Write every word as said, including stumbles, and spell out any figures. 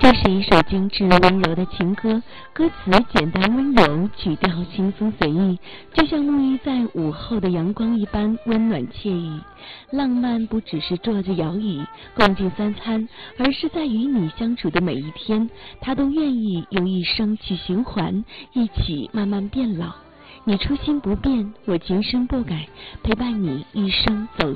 这是一首精致温柔的情歌，歌词简单温柔，曲调轻松随意，就像沐浴在午后的阳光一般温暖惬意。浪漫不只是坐着摇椅共进三餐，而是在与你相处的每一天，他都愿意用一生去循环，一起慢慢变老。你初心不变，我今生不改，陪伴你一生走